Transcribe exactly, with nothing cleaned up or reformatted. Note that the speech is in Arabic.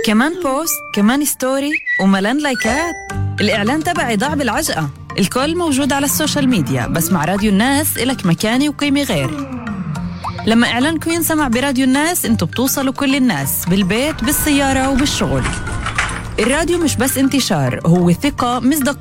كمان بوست، كمان ستوري، وملان لايكات. الإعلان تبعي ضاع بالعجقة. الكل موجود على السوشيال ميديا، بس مع راديو الناس إلك مكانة وقيمة غير. لما إعلانكم ينسمع براديو الناس انتوا بتوصلوا كل الناس، بالبيت، بالسيارة، وبالشغل. الراديو مش بس انتشار، هو ثقة، مصداقية.